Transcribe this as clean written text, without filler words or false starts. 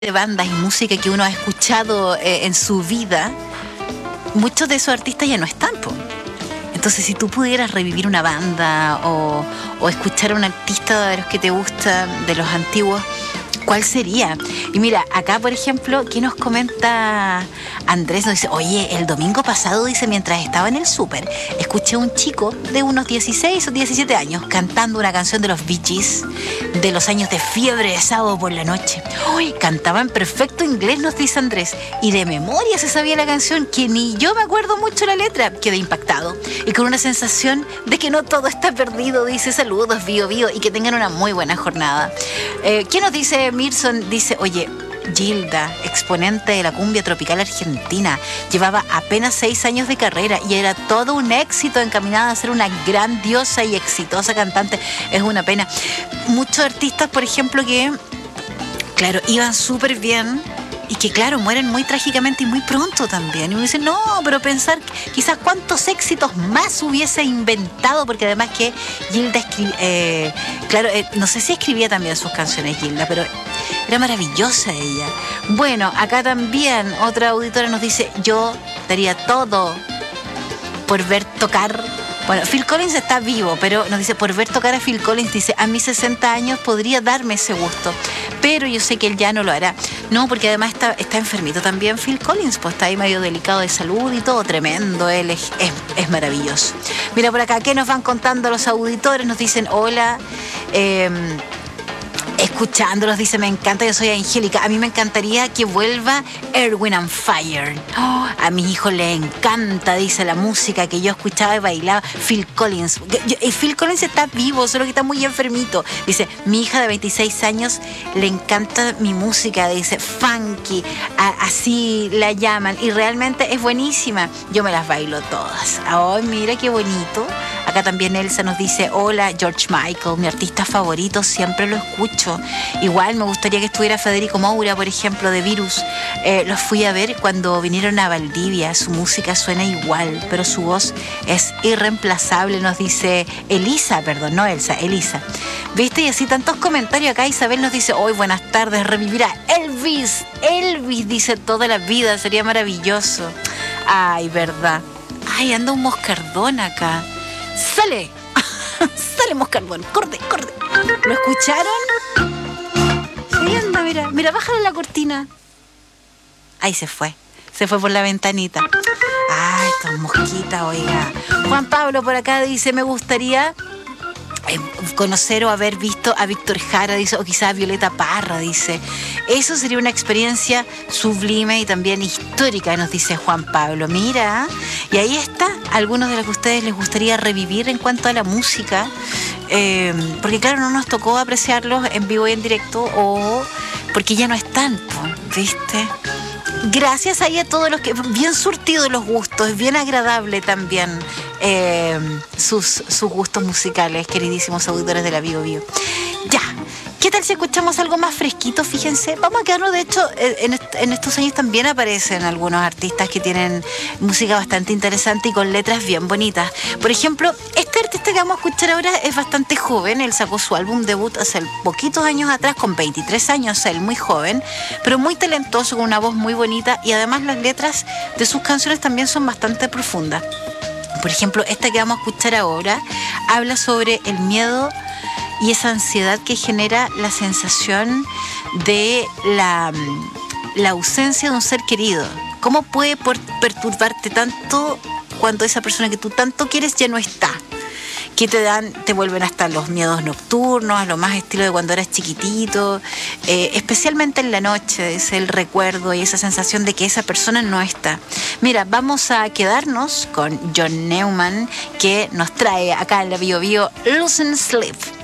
de bandas y música que uno ha escuchado en su vida, muchos de esos artistas ya no están, po. Entonces, si tú pudieras revivir una banda o escuchar a un artista de los que te gustan, de los antiguos, ¿cuál sería? Y mira, acá, por ejemplo, ¿qué nos comenta Andrés? Nos dice, oye, el domingo pasado, dice, mientras estaba en el súper, escuché a un chico de unos 16 o 17 años cantando una canción de los Bee Gees de los años de fiebre de sábado por la noche. ¡Uy! Cantaba en perfecto inglés, nos dice Andrés. Y de memoria se sabía la canción, que ni yo me acuerdo mucho la letra. Quedé impactado y con una sensación de que no todo está perdido, dice. Saludos, Bio Bio, y que tengan una muy buena jornada. ¿Qué nos dice Mirson? Dice, oye, Gilda, exponente de la cumbia tropical argentina, llevaba apenas 6 años de carrera y era todo un éxito, encaminada a ser una grandiosa y exitosa cantante. Es una pena. Muchos artistas, por ejemplo, que, claro, iban súper bien y que, claro, mueren muy trágicamente y muy pronto también. Y uno dice, no, pero pensar quizás cuántos éxitos más hubiese inventado, porque además que Gilda no sé si escribía también sus canciones Gilda, pero era maravillosa ella. Bueno, acá también otra auditora nos dice, yo daría todo por ver tocar. Bueno, Phil Collins está vivo, pero nos dice, por ver tocar a Phil Collins, dice, a mis 60 años podría darme ese gusto, pero yo sé que él ya no lo hará. No, porque además está enfermito también Phil Collins, pues está ahí medio delicado de salud y todo, tremendo, él es maravilloso. Mira por acá, ¿qué nos van contando los auditores? Nos dicen, hola, escuchándolos, dice, me encanta, yo soy Angélica, a mí me encantaría que vuelva Earth, Wind and Fire. Oh, a mi hijo le encanta, dice, la música que yo escuchaba y bailaba. Phil Collins, Phil Collins está vivo, solo que está muy enfermito. Dice, mi hija de 26 años le encanta mi música, dice, funky, así la llaman, y realmente es buenísima, yo me las bailo todas. Ay, mira qué bonito. Acá también Elsa nos dice, hola, George Michael, mi artista favorito, siempre lo escucho. Igual me gustaría que estuviera Federico Moura, por ejemplo, de Virus. Los fui a ver cuando vinieron a Valdivia, su música suena igual, pero su voz es irreemplazable, nos dice Elisa, perdón, no Elsa, Elisa. ¿Viste? Y así tantos comentarios acá. Isabel nos dice, hoy buenas tardes, revivir a Elvis. Elvis, dice, toda la vida, sería maravilloso. Ay, verdad. Ay, anda un moscardón acá. ¡Sale! ¡Sale, moscardón! ¡Corte! ¿Lo escucharon? Sí, anda, mira, bájale la cortina. Ahí se fue por la ventanita. ¡Ay, estas mosquitas, oiga! Juan Pablo por acá dice, me gustaría conocer o haber visto a Víctor Jara, dice, o quizás a Violeta Parra, dice. Eso sería una experiencia sublime y también histórica, nos dice Juan Pablo. Mira, y ahí está, algunos de los que a ustedes les gustaría revivir en cuanto a la música, porque claro, no nos tocó apreciarlos en vivo y en directo, o porque ya no están, ¿viste? Gracias ahí a todos los que, bien surtidos los gustos, es bien agradable también sus gustos musicales, queridísimos auditores de la Bio Bio. Ya, ¿qué tal si escuchamos algo más fresquito? Fíjense, vamos a quedarnos, de hecho, en estos años también aparecen algunos artistas que tienen música bastante interesante y con letras bien bonitas. Por ejemplo, este artista que vamos a escuchar ahora es bastante joven, él sacó su álbum debut hace poquitos años atrás, con 23 años, él muy joven, pero muy talentoso, con una voz muy bonita, y además las letras de sus canciones también son bastante profundas. Por ejemplo, esta que vamos a escuchar ahora habla sobre el miedo y esa ansiedad que genera la sensación de la ausencia de un ser querido. ¿Cómo puede perturbarte tanto cuando esa persona que tú tanto quieres ya no está? Que te vuelven hasta los miedos nocturnos, a lo más estilo de cuando eras chiquitito, especialmente en la noche, es el recuerdo y esa sensación de que esa persona no está. Mira, vamos a quedarnos con John Newman, que nos trae acá en la Bio Bio Losing Sleep.